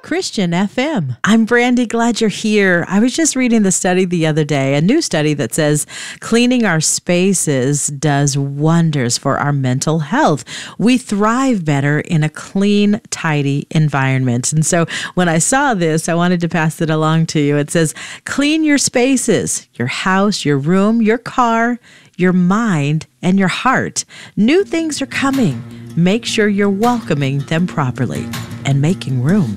Christian FM. I'm Brandy, glad you're here. I was just reading the study the other day, a new study that says cleaning our spaces does wonders for our mental health. We thrive better in a clean, tidy environment. And so when I saw this, I wanted to pass it along to you. It says, clean your spaces, your house, your room, your car, your mind, and your heart. New things are coming. Make sure you're welcoming them properly and making room.